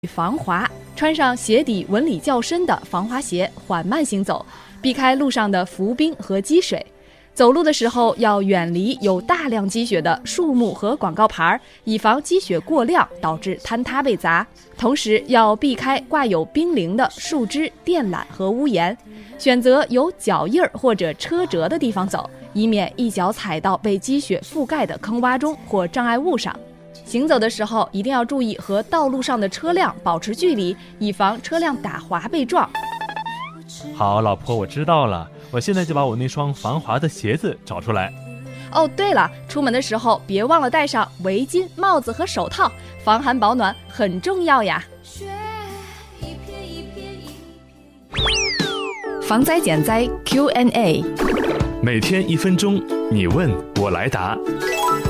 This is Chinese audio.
防滑，穿上鞋底纹理较深的防滑鞋，缓慢行走，避开路上的浮冰和积水。走路的时候要远离有大量积雪的树木和广告牌，以防积雪过量导致坍塌被砸。同时要避开挂有冰凌的树枝、电缆和屋檐，选择有脚印或者车辙的地方走，以免一脚踩到被积雪覆盖的坑洼中或障碍物上。行走的时候一定要注意和道路上的车辆保持距离，以防车辆打滑被撞。 好，老婆，我知道了，我现在就把我那双防滑的鞋子找出来。 哦，对了，出门的时候别忘了戴上围巾、帽子和手套，防寒保暖很重要呀。防灾减灾 Q&A， 每天1分钟，你问我来答。